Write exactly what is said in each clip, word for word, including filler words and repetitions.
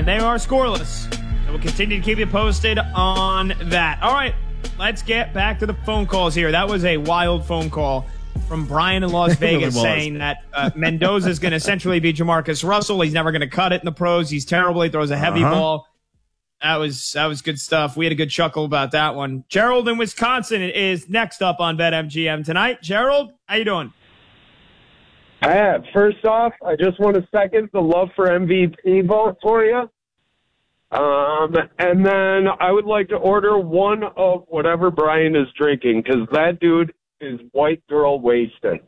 and they are scoreless. So we'll continue to keep you posted on that. All right, let's get back to the phone calls here. That was a wild phone call from Brian in Las Vegas really saying that uh, Mendoza is going to essentially be Jamarcus Russell. He's never going to cut it in the pros. He's terrible. He throws a heavy uh-huh. ball. That was that was good stuff. We had a good chuckle about that one. Gerald in Wisconsin is next up on BetMGM tonight. Gerald, how you doing? Uh, first off, I just want to second the love for M V P vote for you. Um, and then I would like to order one of whatever Brian is drinking, because that dude is white girl wasted.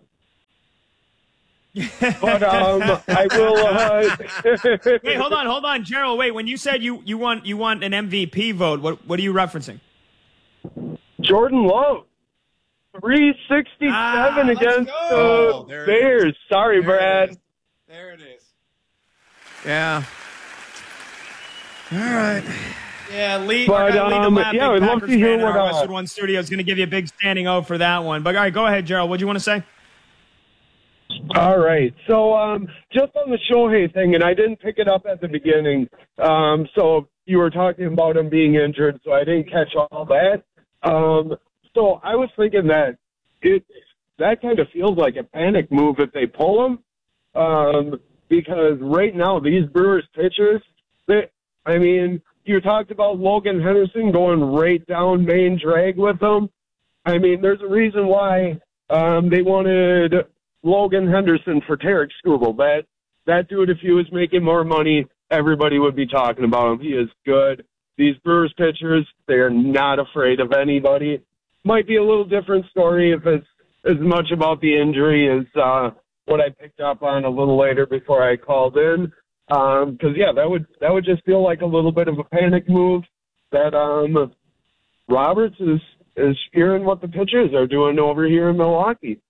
But um, I will. Uh... wait, hold on, hold on, Gerald. Wait, when you said you, you want you want an M V P vote, what what are you referencing? Jordan Love, three sixty-seven ah, against the oh, Bears. Sorry, there Brad. It there it is. Yeah. All right. Yeah, Lee. But, um, yeah, I'd love to hear what our Westwood One Studio is going to give you a big standing O for that one. But all right, go ahead, Gerald. What do you want to say? All right. So um, just on the Shohei thing, and I didn't pick it up at the beginning. Um, so you were talking about him being injured, so I didn't catch all that. Um, so I was thinking that it that kind of feels like a panic move if they pull him, um, because right now these Brewers pitchers, they, I mean, you talked about Logan Henderson going right down main drag with them. I mean, there's a reason why um, they wanted Logan Henderson for Tarek Skubal. That that dude, if he was making more money, everybody would be talking about him. He is good. These Brewers pitchers, they are not afraid of anybody. Might be a little different story if it's as much about the injury as uh, what I picked up on a little later before I called in. Because, um, yeah, that would that would just feel like a little bit of a panic move that um, Roberts is, is hearing what the pitchers are doing over here in Milwaukee.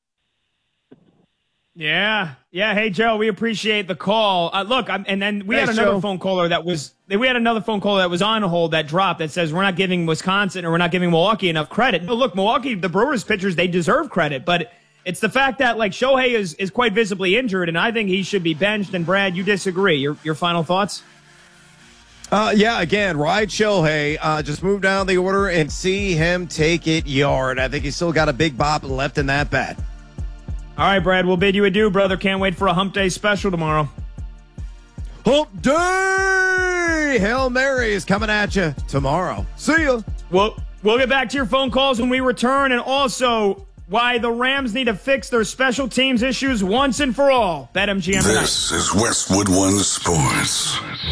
Yeah. Yeah. Hey, Joe, we appreciate the call. Uh, look, I'm, and then we Thanks, had another Joe. phone caller that was we had another phone caller that was on hold that dropped that says we're not giving Wisconsin or we're not giving Milwaukee enough credit. No, look, Milwaukee, the Brewers pitchers, they deserve credit, but it's the fact that like Shohei is, is quite visibly injured, and I think he should be benched. And Brad, you disagree. Your your final thoughts? Uh, yeah, again, ride Shohei. Uh, just move down the order and see him take it yard. I think he's still got a big bop left in that bat. All right, Brad, we'll bid you adieu, brother. Can't wait for a Hump Day special tomorrow. Hump Day! Hail Mary is coming at you tomorrow. See ya. Well, we'll get back to your phone calls when we return, and also why the Rams need to fix their special teams issues once and for all. BetMGM tonight. This is Westwood One Sports.